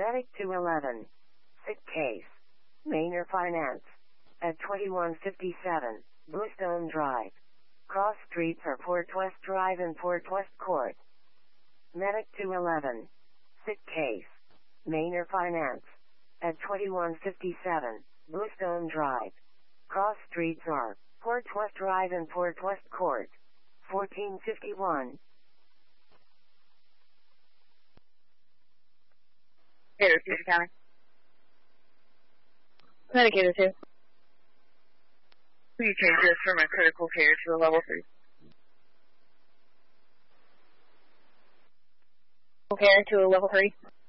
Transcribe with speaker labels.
Speaker 1: Medic 211. Sick case. Manor Finance. At 2157, Bluestone Drive. Cross streets are Port West Drive and Port West Court. Medic 211. Sick case. Manor Finance. At 2157, Bluestone Drive. Cross streets are Port West Drive and Port West Court. 1451.
Speaker 2: Gator 2 County.
Speaker 3: Medicator 2.
Speaker 2: Will you change this from a critical care to a level 3?
Speaker 3: Okay, to a level 3.